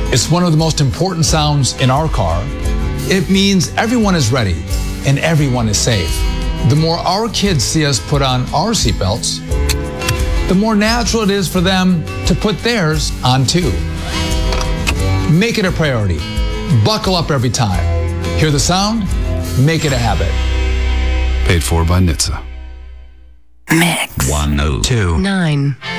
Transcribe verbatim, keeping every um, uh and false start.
It's one of the most important sounds in our car. It means everyone is ready and everyone is safe. The more our kids see us put on our seatbelts, the more natural it is for them to put theirs on too. Make it a priority. Buckle up every time. Hear the sound? Make it a habit. Paid for by N H T S A. Mix one oh two nine.